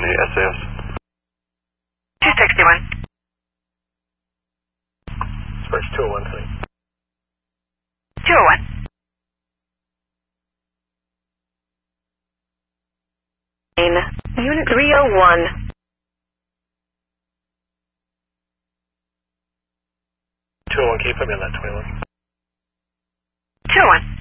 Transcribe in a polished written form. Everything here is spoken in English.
any SAS? 261. Sparks 201, honey. 201. Unit 301. 201, can you put me on that 21? 201.